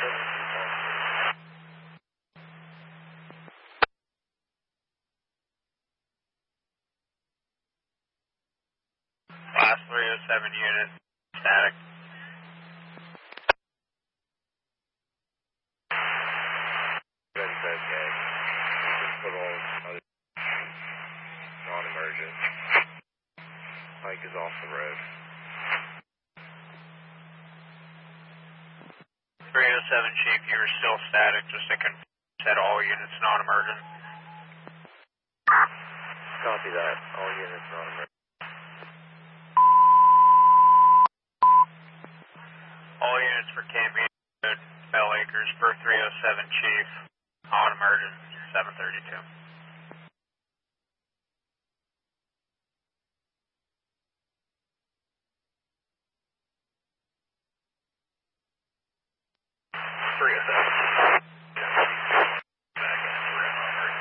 Class 307 unit, static. That's okay. Just put all other non-emergent. Mike is off the road. 307 Chief, you are still static, just to confirm that all units non-emergent. Copy that. All units non-emergent. All units for Camping Bell Acres per 307 Chief, on emergent, 732. Three 307.